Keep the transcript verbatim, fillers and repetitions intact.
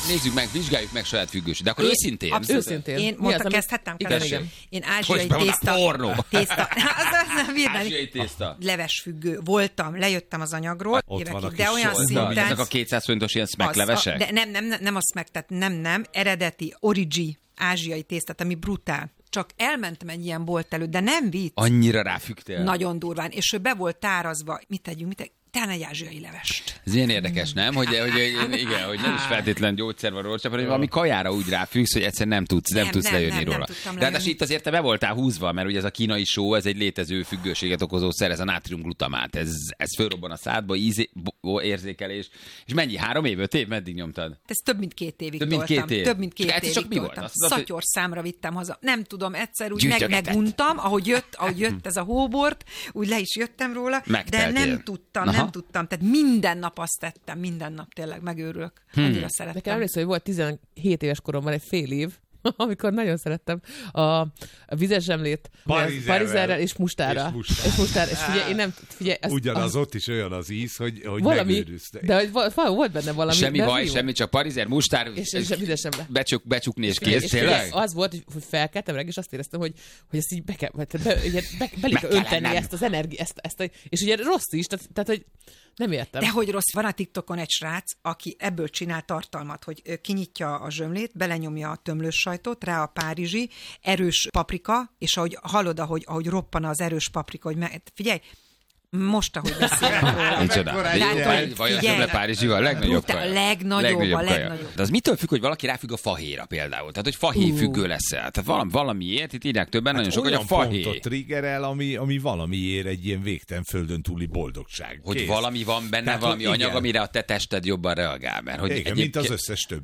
nézzük meg, vizsgáljuk meg saját függőség. De akkor én, őszintén. Abszolút őszintén. Én mondta, kezdhettem? Igen, igen. Én ázsiai Most tészta. pornó. tészta. Ázsiai tészta. Leves függő. Voltam, lejöttem az anyagról. Ott van a de kis olyan sor. szinten... Ezek a kétszáz forintos ilyen Az, smacklevesek? a, de nem, nem, nem, nem a smack, tehát nem, nem, eredeti, origi, ázsiai tésztát, ami brutál. Csak elmentem egy ilyen bolt előtt, de nem vicc. Annyira ráfügtél? Nagyon durván, és ő be volt tárazva, mit tegyünk, mit tegyünk, talán egy ázsiai levest. Ez ilyen érdekes, nem? Hogy, hogy, hogy, igen, hogy nem is feltétlen gyógyszer van róla, hanem valami kajára úgy ráfüggsz, hogy egyszer nem tudsz, nem, Nem, tudsz nem, lejönni nem, nem róla. tudtam De hát lejönni. itt azért te be voltál húzva, mert ugye ez a kínai só, ez egy létező függőséget okozó szer, ez a nátriumglutamát, ez, ez fölrobban a szádba, íz, érzékelés. És mennyi? Három év, öt év? Meddig nyomtad? Ez több mint két évig Több mint toltam. két év. Több mint két És egyszer évig csak mi volt? toltam. Azt mondod, hogy- Szatyor számra vittem haza. Nem tudom, egyszer úgy meg, Gyűjtögetett. meguntam, ahogy jött, ahogy jött ez a hóbort, úgy le is jöttem róla, de Megteltél. nem tudtam, Aha. nem tudtam. Tehát minden nap azt tettem, minden nap tényleg megőrülök. Hmm. Annyira Nekem szerettem. emlékszem, hogy volt tizenhét éves koromban egy fél év, amikor nagyon szerettem a, a vizes zsemlét, Parizerrel. parizerrel és mustára. És mustára. És mustára. És figyelj, én nem, figyelj, ez, Ugyanaz az, ott is olyan az íz, hogy, hogy valami, megőrülsz. de hogy val- val- volt benne valami. Semmi de ez baj, mi semmi, volt? csak parizer, mustár, És, és vizes semle. becsuk, becsukni és Figyelj, kész, és figyelj, tényleg? az volt, hogy, hogy felkeltem reggel, és azt éreztem, hogy, hogy ezt így be kell, be, be, be, be, be Meg kell kell önteni ennem. ezt az energiát, ezt, ezt, a- és ugye rossz is, tehát, tehát hogy nem értem. De hogy rossz, van a TikTokon egy srác, aki ebből csinál tartalmat, hogy ö, kinyitja a zsömlét, belenyomja a tömlős sajtot, rá a párizsi, erős paprika, és ahogy hallod, ahogy, ahogy roppan az erős paprika, hogy me... figyelj, most, ahogy beszélek róla. Micsoda? Mekkora Egy- egy- Vagy, vagy a figyelj. Zsömle Párizsival a legnagyobb Brutál, kaja. legnagyobb, a kaja. legnagyobb. De az mitől függ, hogy valaki ráfügg a fahéjra például? Tehát, hogy fahéj Ú. függő lesz-e? Tehát valami, valamiért, itt írják többen, nagyon sok, hogy a Hát olyan fahéj. pontot triggerel, ami, ami valamiért egy ilyen végtelen földön túli boldogság. Hogy Kész. valami van benne, Tehát, valami hogy anyag, igen. amire a te tested jobban reagál. Mert hogy Igen, mint egyébként- az összes többi.